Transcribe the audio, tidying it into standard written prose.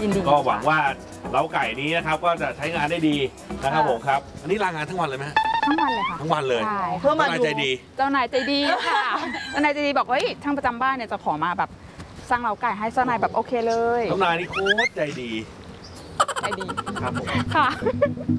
ยินดีก็หวังว่าเล้าไก่นี้นะครับก็จะใช้งานได้ดีนะครับผมครับอันนี้ลางานทั้งวันเลยไหมฮะทั้งวันเลยค่ะทั้งวันเลยใช่เพื่อมาใจดีเจ้านายใจดีค่ะเจ้านายใจดีบอกว่าช่างประจำบ้านเนี่ยจะขอมาแบบสร้างเล้าไก่ให้เจ้านายแบบโอเคเลยเจ้านายนี่โคตรใจดีใจดีครับผมค่ะ